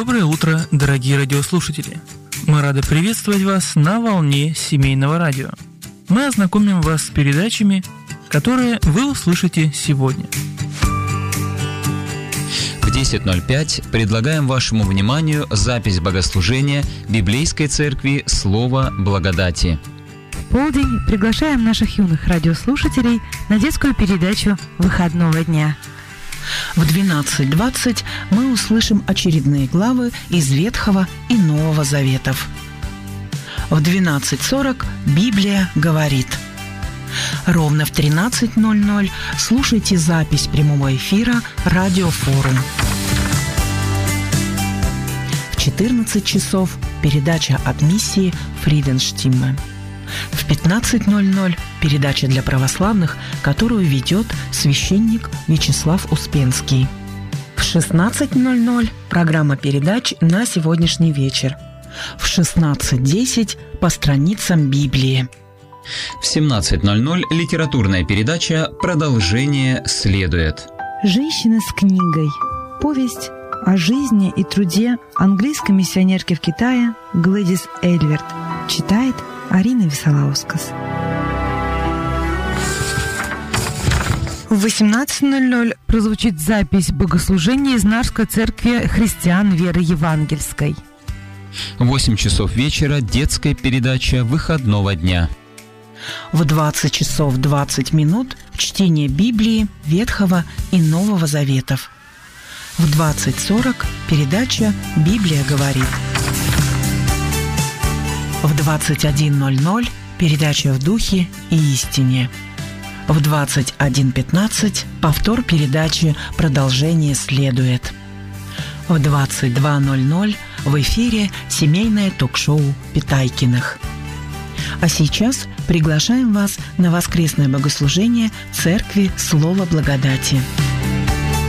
Доброе утро, дорогие радиослушатели! Мы рады приветствовать вас на волне семейного радио. Мы ознакомим вас с передачами, которые вы услышите сегодня. В 10:05 предлагаем вашему вниманию запись богослужения Библейской церкви «Слово благодати». В полдень приглашаем наших юных радиослушателей на детскую передачу выходного дня. В 12:20 мы услышим очередные главы из Ветхого и Нового Заветов. В 12:40 Библия говорит. Ровно в 13:00 слушайте запись прямого эфира «Радиофорум». В 14 часов передача от миссии «Фриденштиmme». В 15:00 передача для православных, которую ведет священник Вячеслав Успенский. В 16:00 программа передач на сегодняшний вечер. В 16:10 по страницам Библии. В 17:00 литературная передача «Продолжение следует». «Женщина с книгой». Повесть о жизни и труде английской миссионерки в Китае Глэдис Эдвард. Читает Арина Висолаускас. В 18:00 прозвучит запись богослужения из Нарвской церкви христиан веры евангельской. В 8 часов вечера детская передача выходного дня. В 20 часов 20 минут чтение Библии, Ветхого и Нового Заветов. В 20:40 передача «Библия говорит». В 21:00 передача «В духе и истине». В 21:15 повтор передачи «Продолжение следует». В 22:00 в эфире семейное ток-шоу Питайкиных. А сейчас приглашаем вас на воскресное богослужение Церкви Слова Благодати.